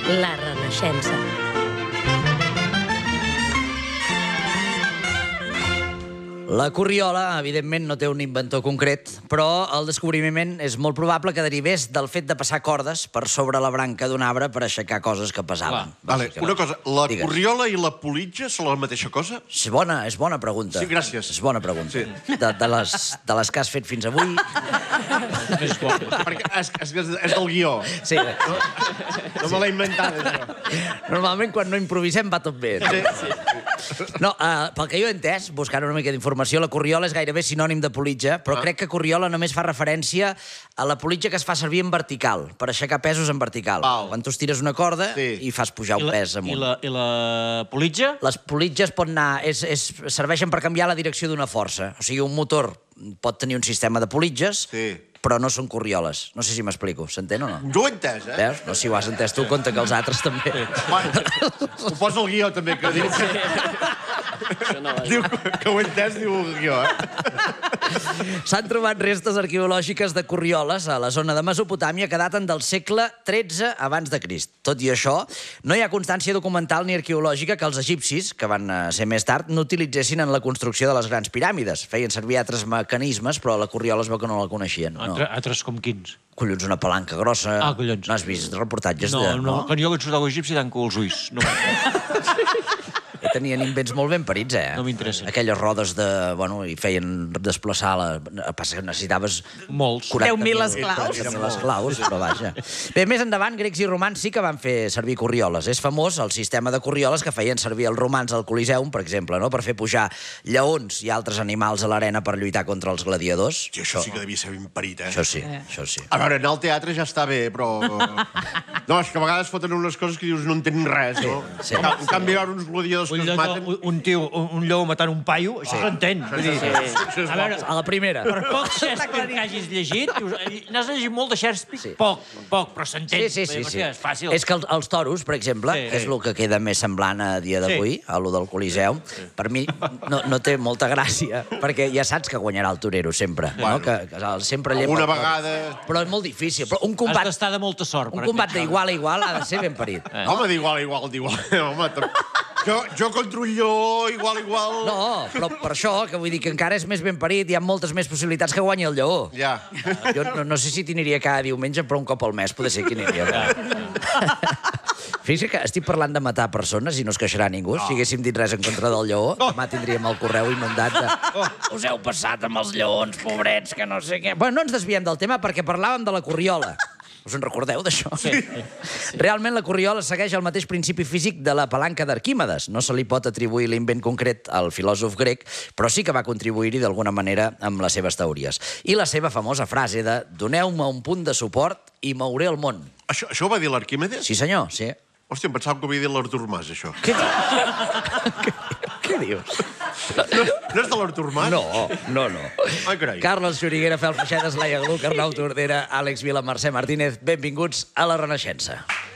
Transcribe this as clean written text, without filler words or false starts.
La Renaixença. La corriola, evidentment, no té un inventor concret, però el descobriment és molt probable que derivés del fet de passar cordes per sobre la branca d'un arbre per aixecar coses que pesaven. Vale, una cosa, la corriola i la politja són la mateixa cosa? És bona pregunta. Sí, gràcies. És bona pregunta. Sí. De les que has fet fins avui... Perquè és del guió. Sí. No me l'he inventat, això. Normalment, quan no improvisem, va tot bé. Sí. No, pel que jo he entès, buscant una mica d'informació, la corriola és gairebé sinònim de politja, però crec que corriola només fa referència a la politja que es fa servir en vertical, per aixecar pesos en vertical. Quan tu estires una corda i fas pujar un pes amunt. I la politja? Les politges serveixen per canviar la direcció d'una força. O sigui, un motor pot tenir un sistema de politges, però no són corrioles. No sé si m'explico. S'entén o no? Jo ho he entès, eh? Veus? No, si ho has entès tu, compte que els altres també. Ho posa el guió, també, que diu que ho he entès, diu el guió, eh? S'han trobat restes arqueològiques de corrioles a la zona de Mesopotàmia que daten del segle XIII abans de Crist. Tot i això, no hi ha constància documental ni arqueològica que els egipcis, que van ser més tard, no utilitzessin en la construcció de les grans piràmides. Feien servir altres mecanismes, però la corriola es veu que no la coneixien. Altres com quins? Collons, una palanca grossa. Ah, collons. No has vist reportatges de... No, quan jo vaig sortir a egipci tanco els ulls. Tenien invents molt ben parits, eh? No m'interessa. Aquelles rodes de... Bueno, i feien desplaçar la... Passa que necessitaves... Molts. 10.000 esclaus. 10.000 esclaus, però vaja. Bé, més endavant, grecs i romans sí que van fer servir corrioles. És famós el sistema de corrioles que feien servir els romans al Coliseum, per exemple, no? Per fer pujar lleons i altres animals a l'arena per lluitar contra els gladiadors. I això sí que devia ser ben parit, eh? Això sí, això sí. A veure, anar al teatre ja està bé, però... No, és que a vegades foten unes coses que dius no entenc res, no? En canvi, hi ha uns gladiadors que es maten... Un lleó matant un paio, això s'entén. A veure, a la primera. Per poc Shakespeare que hagis llegit, n'has llegit molt de Shakespeare? Poc, però s'entén. Sí. És fàcil. És que els toros, per exemple, que és el que queda més semblant a dia d'avui, a lo del Coliseum, per mi no té molta gràcia, perquè ja saps que guanyarà el torero, sempre. Sempre llepa... Una vegada... Però és molt difícil. Un combat... Has d'estar de molta sort. Un combat d'igual a igual ha de ser ben parit. Home, d'igual a igual. Home, jo contra un lleó, igual. No, però per això, que vull dir que encara és més ben parit, hi ha moltes més possibilitats que guanyi el lleó. Ja. Jo no sé si t'aniria cada diumenge, però un cop al mes poder ser que aniria. Fixa't que estic parlant de matar persones i no es queixarà ningú. Si haguéssim dit res en contra del lleó, demà tindríem el correu inundat de... Us heu passat amb els lleons, pobrets, que no sé què... Bueno, no ens desviem del tema perquè parlàvem de la corriola. Us en recordeu, d'això? Sí. Realment, la corriola segueix el mateix principi físic de la palanca d'Arquímedes. No se li pot atribuir l'invent concret al filòsof grec, però sí que va contribuir-hi d'alguna manera amb les seves teories. I la seva famosa frase de «Doneu-me un punt de suport i mouré el món». Això ho va dir l'Arquímedes? Sí, senyor, sí. Hòstia, em pensava que ho havia dit l'Artur Mas, això. Què dius? No és de l'Artur Mas? No. Ai, carai. Carles Xuriguera, Fel Feixedes, Laia Gluck, Arnau Tordera, Àlex Vila, Mercè Martínez, benvinguts a La Renaixença.